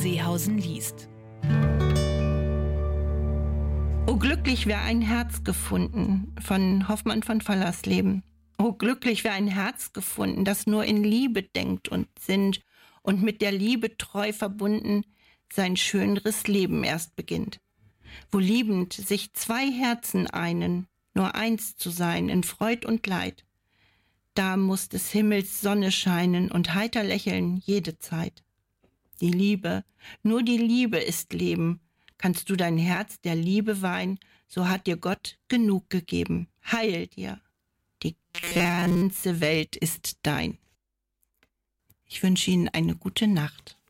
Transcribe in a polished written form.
Seehausen liest. O glücklich wär ein Herz gefunden von Hoffmann von Fallersleben. O glücklich wär ein Herz gefunden, das nur in Liebe denkt und sinnt und mit der Liebe treu verbunden sein schöneres Leben erst beginnt. Wo liebend sich zwei Herzen einen, nur eins zu sein in Freud und Leid. Da muss des Himmels Sonne scheinen und heiter lächeln jede Zeit. Die Liebe, nur die Liebe ist Leben. Kannst du dein Herz der Liebe weihen, so hat dir Gott genug gegeben. Heil dir, die ganze Welt ist dein. Ich wünsche Ihnen eine gute Nacht.